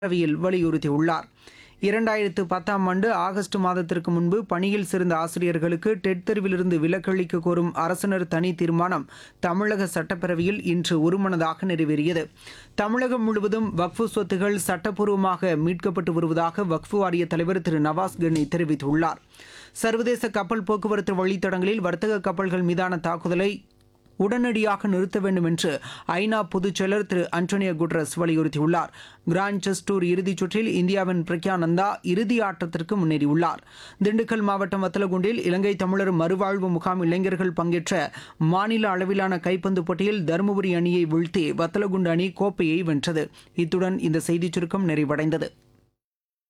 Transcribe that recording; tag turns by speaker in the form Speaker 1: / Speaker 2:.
Speaker 1: பேரவையில் வலியுறுத்தியுள்ளார். 2010ஆம் ஆண்டு ஆகஸ்ட் மாதத்திற்கு முன்பு பணியில் சேர்ந்த ஆசிரியர்களுக்கு டெட் தேர்விலிருந்து விலக்களிக்க கோரும் அரசினர் தனி தீர்மானம் தமிழக சட்டப்பேரவையில் இன்று ஒருமனதாக நிறைவேறியது. தமிழகம் முழுவதும் வக்ஃபு சொத்துகள் சட்டப்பூர்வமாக மீட்கப்பட்டு வருவதாக வக்ஃபு வாரிய தலைவர் திரு நவாஸ் கனி தெரிவித்துள்ளார். சர்வதேச கப்பல் போக்குவரத்து வழித்தடங்களில் வர்த்தக கப்பல்கள் மீதான தாக்குதலை உடனடியாக நிறுத்த வேண்டும் என்று ஐநா பொதுச் செயலர் திரு அன்டோனியோ குட்ரஸ் வலியுறுத்தியுள்ளார். கிராண்ட் செஸ் டூர் இறுதிச் சுற்றில் இந்தியாவின் பிரக்யானந்தா இறுதி ஆட்டத்திற்கு முன்னேறியுள்ளார். திண்டுக்கல் மாவட்டம் வத்தலகுண்டில் இலங்கை தமிழர் மறுவாழ்வு முகாம் இளைஞர்கள் பங்கேற்ற மாநில அளவிலான கைப்பந்து போட்டியில் தருமபுரி அணியை வீழ்த்தி வத்தலகுண்டு அணி கோப்பையை வென்றது. இத்துடன் இந்த செய்திச் சுருக்கம் நிறைவடைந்தது.